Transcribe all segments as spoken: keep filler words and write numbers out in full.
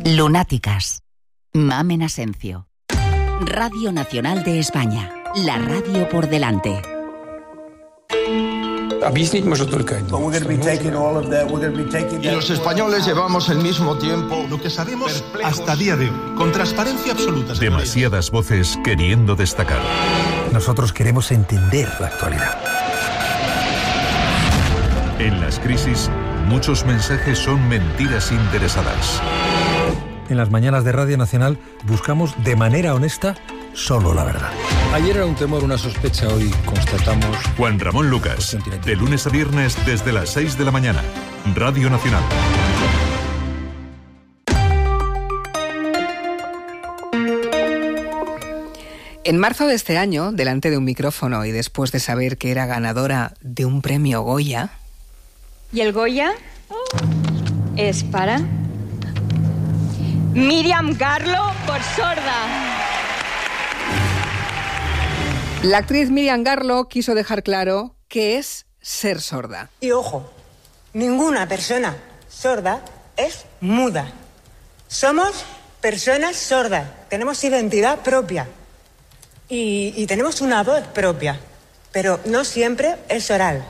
Lunáticas. Mamen Asencio. Radio Nacional de España. La radio por delante. Объяснить может только один. Y los españoles llevamos el mismo tiempo. Lo que sabemos hasta día de hoy, con transparencia absoluta. Demasiadas voces queriendo destacar. Nosotros queremos entender la actualidad. En las crisis, muchos mensajes son mentiras interesadas. En las mañanas de Radio Nacional buscamos de manera honesta solo la verdad. Ayer era un temor, una sospecha, hoy constatamos... Juan Ramón Lucas, de lunes a viernes desde las seis de la mañana. Radio Nacional. En marzo de este año, delante de un micrófono y después de saber que era ganadora de un premio Goya... ¿Y el Goya? Es para... Miriam Garlo por sorda. La actriz Miriam Garlo quiso dejar claro qué es ser sorda. Y ojo, ninguna persona sorda es muda. Somos personas sordas, tenemos identidad propia y, y tenemos una voz propia, pero no siempre es oral.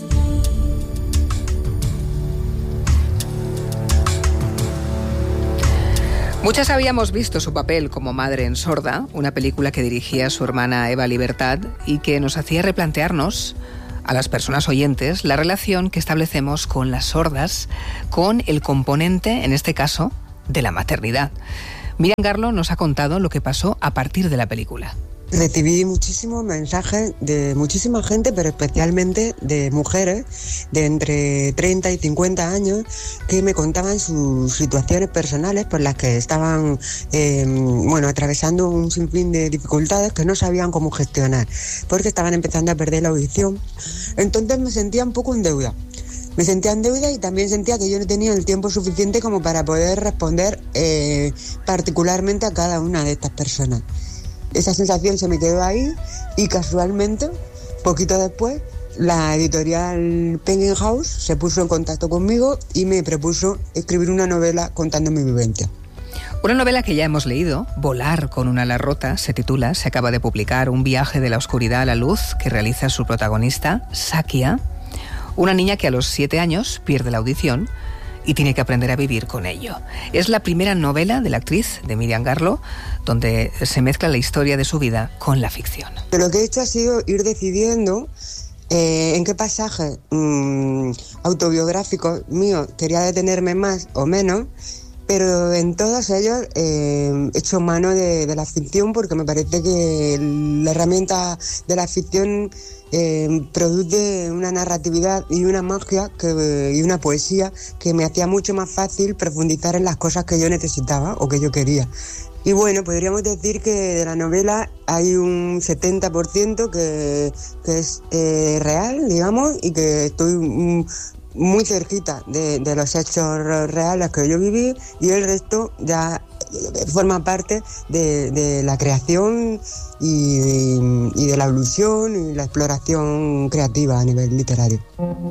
Muchas habíamos visto su papel como madre en Sorda, una película que dirigía su hermana Eva Libertad y que nos hacía replantearnos, a las personas oyentes, la relación que establecemos con las sordas, con el componente, en este caso, de la maternidad. Miriam Garlo nos ha contado lo que pasó a partir de la película. Recibí muchísimos mensajes de muchísima gente, pero especialmente de mujeres de entre treinta y cincuenta años que me contaban sus situaciones personales por las que estaban eh, bueno, atravesando un sinfín de dificultades que no sabían cómo gestionar, porque estaban empezando a perder la audición. Entonces me sentía un poco en deuda. Me sentía en deuda y también sentía que yo no tenía el tiempo suficiente como para poder responder eh, particularmente a cada una de estas personas. Esa sensación se me quedó ahí y casualmente, poquito después, la editorial Penguin House se puso en contacto conmigo y me propuso escribir una novela contando mi vivencia. Una novela que ya hemos leído, Volar con un ala rota, se titula, se acaba de publicar, un viaje de la oscuridad a la luz que realiza su protagonista, Sakia, una niña que a los siete años pierde la audición y tiene que aprender a vivir con ello. Es la primera novela de la actriz, de Miriam Garlo, donde se mezcla la historia de su vida con la ficción. Lo que he hecho ha sido ir decidiendo eh, en qué pasaje mmm, autobiográfico mío quería detenerme más o menos, pero en todos ellos eh, he hecho mano de, de la ficción porque me parece que la herramienta de la ficción Eh, produce una narratividad y una magia que, y una poesía que me hacía mucho más fácil profundizar en las cosas que yo necesitaba o que yo quería. Y bueno, podríamos decir que de la novela hay un setenta por ciento que, que es eh, real, digamos, y que estoy mm, muy cerquita de, de los hechos reales que yo viví, y el resto ya forma parte de, de la creación y, y de la ilusión y la exploración creativa a nivel literario.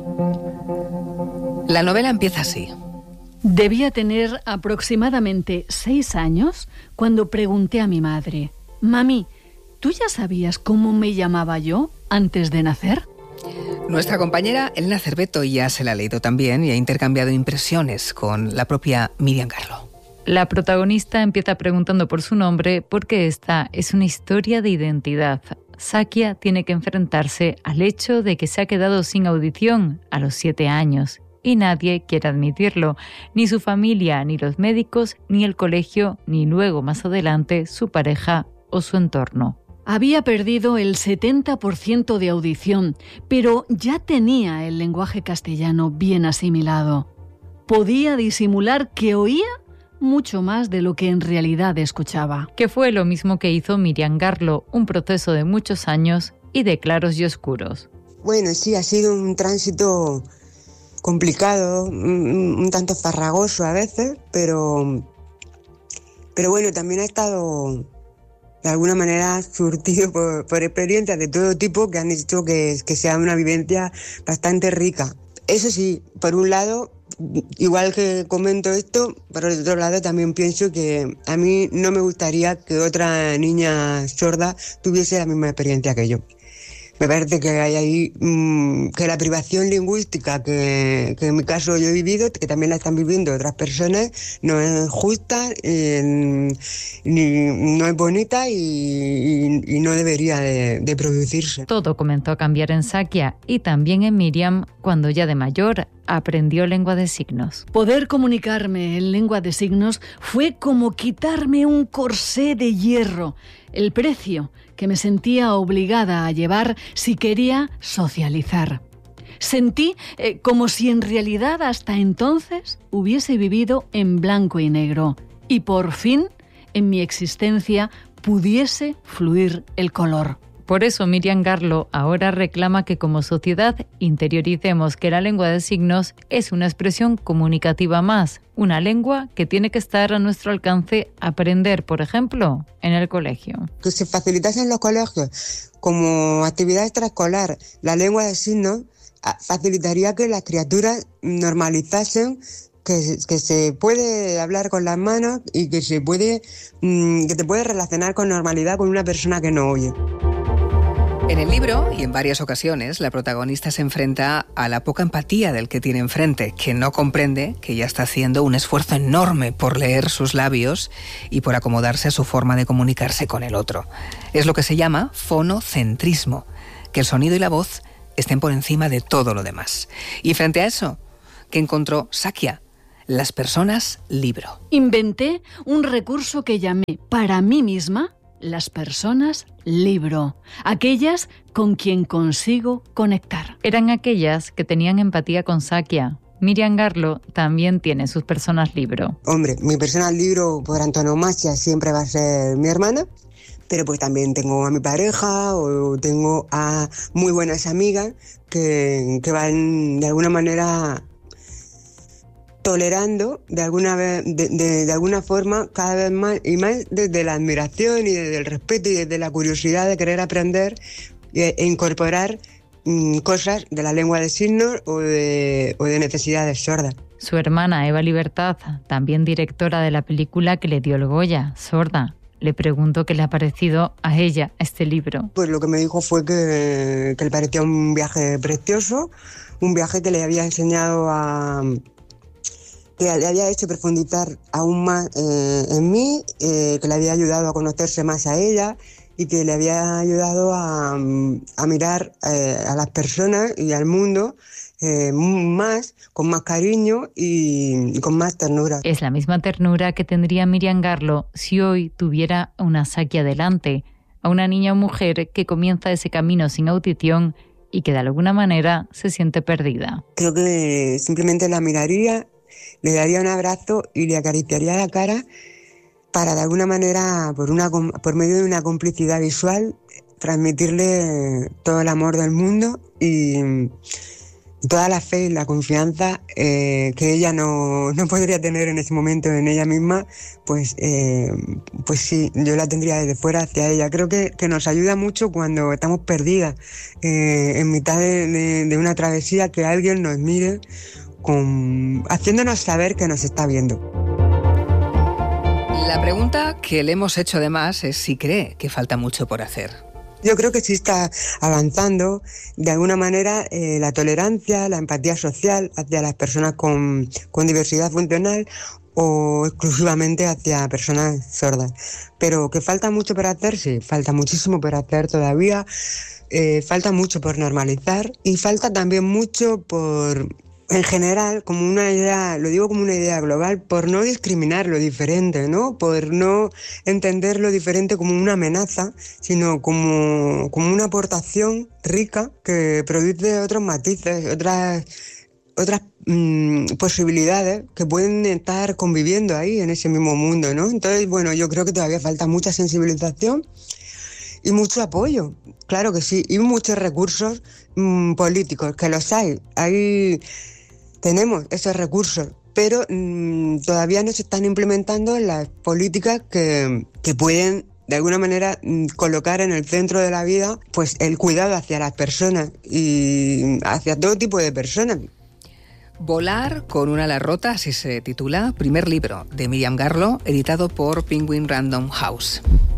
La novela empieza así. Debía tener aproximadamente seis años cuando pregunté a mi madre: «Mami, ¿tú ya sabías cómo me llamaba yo antes de nacer?» Nuestra compañera Elena Cerveto ya se la ha leído también y ha intercambiado impresiones con la propia Miriam Garlo. La protagonista empieza preguntando por su nombre porque esta es una historia de identidad. Sakia tiene que enfrentarse al hecho de que se ha quedado sin audición a los siete años y nadie quiere admitirlo, ni su familia, ni los médicos, ni el colegio, ni luego más adelante su pareja o su entorno. Había perdido el setenta por ciento de audición, pero ya tenía el lenguaje castellano bien asimilado. Podía disimular que oía mucho más de lo que en realidad escuchaba. Que fue lo mismo que hizo Miriam Garlo, un proceso de muchos años y de claros y oscuros. Bueno, sí, ha sido un tránsito complicado, un, un tanto farragoso a veces, pero, pero bueno, también ha estado de alguna manera surtido por, por experiencias de todo tipo que han hecho que, que sea una vivencia bastante rica. Eso sí, por un lado, igual que comento esto, por el otro lado también pienso que a mí no me gustaría que otra niña sorda tuviese la misma experiencia que yo. Me parece que hay ahí mmm, que la privación lingüística que, que en mi caso yo he vivido, que también la están viviendo otras personas, no es justa, eh, ni, no es bonita y, y, y no debería de, de producirse. Todo comenzó a cambiar en Sakia y también en Miriam cuando ya de mayor aprendió lengua de signos. Poder comunicarme en lengua de signos fue como quitarme un corsé de hierro, el precio que me sentía obligada a llevar si quería socializar. Sentí eh, como si en realidad hasta entonces hubiese vivido en blanco y negro y por fin en mi existencia pudiese fluir el color. Por eso Miriam Garlo ahora reclama que como sociedad interioricemos que la lengua de signos es una expresión comunicativa más, una lengua que tiene que estar a nuestro alcance aprender, por ejemplo, en el colegio. Que se facilitase en los colegios como actividad extraescolar la lengua de signos facilitaría que las criaturas normalizasen que, que se puede hablar con las manos y que se puede mmm, que te puedes relacionar con normalidad con una persona que no oye. En el libro, y en varias ocasiones, la protagonista se enfrenta a la poca empatía del que tiene enfrente, que no comprende que ella está haciendo un esfuerzo enorme por leer sus labios y por acomodarse a su forma de comunicarse con el otro. Es lo que se llama fonocentrismo, que el sonido y la voz estén por encima de todo lo demás. Y frente a eso, ¿qué encontró Sakia? Las personas libro. Inventé un recurso que llamé para mí misma las personas libro, aquellas con quien consigo conectar. Eran aquellas que tenían empatía con Sakia. Miriam Garlo también tiene sus personas libro. Hombre, mi persona libro por antonomasia siempre va a ser mi hermana, pero pues también tengo a mi pareja o tengo a muy buenas amigas que, que van de alguna manera tolerando de alguna vez, de, de, de alguna forma cada vez más y más desde la admiración y desde el respeto y desde la curiosidad de querer aprender e, e incorporar mmm, cosas de la lengua de signos o de, o de necesidades sordas. Su hermana Eva Libertad, también directora de la película que le dio el Goya, Sorda, le preguntó qué le ha parecido a ella este libro. Pues lo que me dijo fue que, que le parecía un viaje precioso, un viaje que le había enseñado a... que le había hecho profundizar aún más eh, en mí, eh, que le había ayudado a conocerse más a ella y que le había ayudado a, a mirar eh, a las personas y al mundo eh, más, con más cariño y, y con más ternura. Es la misma ternura que tendría Miriam Garlo si hoy tuviera una Sakia delante, a una niña o mujer que comienza ese camino sin audición y que de alguna manera se siente perdida. Creo que simplemente la miraría, le daría un abrazo y le acariciaría la cara para de alguna manera, por, una, por medio de una complicidad visual, transmitirle todo el amor del mundo y toda la fe y la confianza eh, que ella no, no podría tener en ese momento en ella misma, pues, eh, pues sí, yo la tendría desde fuera hacia ella. Creo que, que nos ayuda mucho cuando estamos perdidas eh, en mitad de, de, de una travesía, que alguien nos mire Con, haciéndonos saber que nos está viendo. La pregunta que le hemos hecho además es si cree que falta mucho por hacer. Yo creo que sí está avanzando de alguna manera eh, la tolerancia, la empatía social hacia las personas con, con diversidad funcional o exclusivamente hacia personas sordas. Pero que falta mucho por hacer, sí, falta muchísimo por hacer todavía, eh, falta mucho por normalizar y falta también mucho por... En general, como una idea, lo digo como una idea global, por no discriminar lo diferente, ¿no? Por no entender lo diferente como una amenaza, sino como, como una aportación rica que produce otros matices, otras, otras mmm, posibilidades que pueden estar conviviendo ahí en ese mismo mundo, ¿no? Entonces, bueno, yo creo que todavía falta mucha sensibilización y mucho apoyo, claro que sí, y muchos recursos mmm, políticos, que los hay, hay... Tenemos esos recursos, pero mmm, todavía no se están implementando las políticas que, que pueden, de alguna manera, mmm, colocar en el centro de la vida pues el cuidado hacia las personas y hacia todo tipo de personas. Volar con una ala rota, así se titula, primer libro de Miriam Garlo, editado por Penguin Random House.